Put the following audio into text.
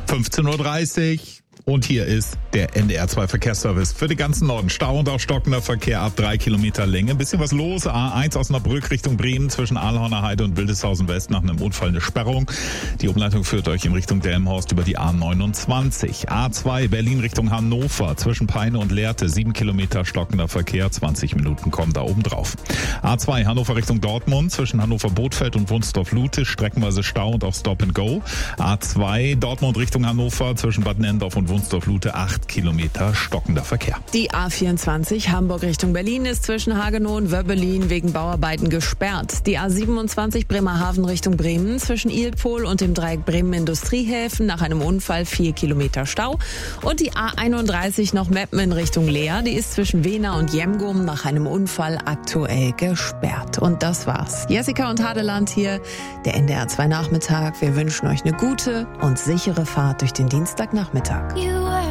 15:30 Uhr. Und hier ist der NDR2 Verkehrsservice für den ganzen Norden. Stau und auch stockender Verkehr ab 3 Kilometer Länge. Ein bisschen was los. A1 Osnabrück Richtung Bremen zwischen Ahlhorner Heide und Wildeshausen West nach einem Unfall eine Sperrung. Die Umleitung führt euch in Richtung Delmenhorst über die A29. A2 Berlin Richtung Hannover zwischen Peine und Lehrte 7 Kilometer stockender Verkehr. 20 Minuten kommen da oben drauf. A2 Hannover Richtung Dortmund zwischen Hannover-Bothfeld und Wunsdorf-Lute streckenweise Stau und auch Stop and Go. A2 Dortmund Richtung Hannover zwischen Bad Nendorf und Wunsdorf-Lute 8 Kilometer stockender Verkehr. Die A24 Hamburg Richtung Berlin ist zwischen Hagenow und Wöbbelin wegen Bauarbeiten gesperrt. Die A27 Bremerhaven Richtung Bremen zwischen Ilpol und dem Dreieck Bremen Industriehäfen nach einem Unfall 4 Kilometer Stau. Und die A31 noch Meppen in Richtung Leer, die ist zwischen Wena und Jemgum nach einem Unfall aktuell gesperrt. Und das war's. Jessica und Hadeland hier, der NDR2 Nachmittag. Wir wünschen euch eine gute und sichere Fahrt durch den Dienstagnachmittag.